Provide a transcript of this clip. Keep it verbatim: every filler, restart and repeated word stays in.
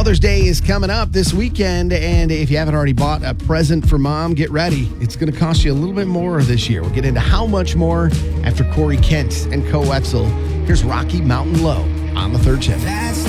Mother's Day is coming up this weekend, and if you haven't already bought a present for mom, get ready. It's going to cost you a little bit more this year. We'll get into how much more after Corey Kent and Co Wetzel. Here's Rocky Mountain Low on the third shift.